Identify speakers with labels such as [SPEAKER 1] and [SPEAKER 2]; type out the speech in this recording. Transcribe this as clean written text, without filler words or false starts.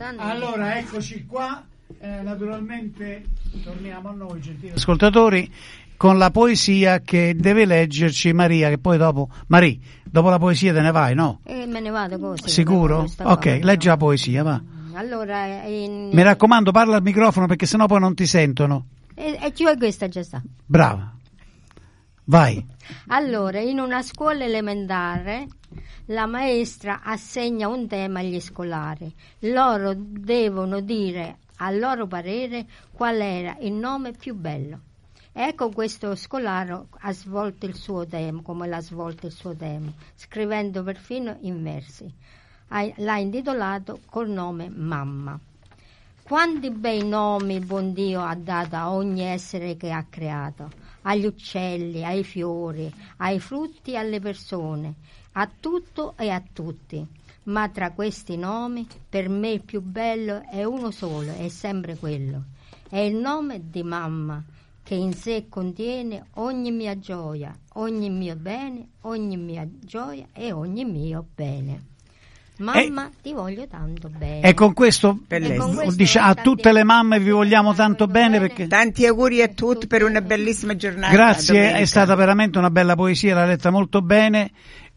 [SPEAKER 1] Allora, eccoci qua. Naturalmente torniamo a noi, gentili ascoltatori, con la poesia che deve leggerci Maria, che poi dopo la poesia te ne vai, no?
[SPEAKER 2] Me ne vado così.
[SPEAKER 1] Sicuro? Ok, leggi la poesia, va.
[SPEAKER 2] Allora,
[SPEAKER 1] mi raccomando, parla al microfono perché sennò poi non ti sentono.
[SPEAKER 2] E cioè questa già sta.
[SPEAKER 1] Brava. Vai.
[SPEAKER 2] Allora, in una scuola elementare la maestra assegna un tema agli scolari. Loro devono dire a loro parere qual era il nome più bello. Ecco, questo scolaro ha svolto il suo tema, come l'ha svolto il suo tema, scrivendo perfino in versi. L'ha intitolato col nome Mamma. Quanti bei nomi buon Dio ha dato a ogni essere che ha creato, agli uccelli, ai fiori, ai frutti, alle persone, a tutto e a tutti. Ma tra questi nomi, per me il più bello è uno solo, è sempre quello. È il nome di Mamma, che in sé contiene ogni mia gioia, ogni mio bene, ogni mia gioia e ogni mio bene. Mamma, ti voglio tanto bene.
[SPEAKER 1] E con questo, a tutte le mamme vi vogliamo tanto bene, perché
[SPEAKER 3] tanti auguri a tutti per una bellissima giornata.
[SPEAKER 1] Grazie,
[SPEAKER 3] domenica.
[SPEAKER 1] È stata veramente una bella poesia, l'ha letta molto bene.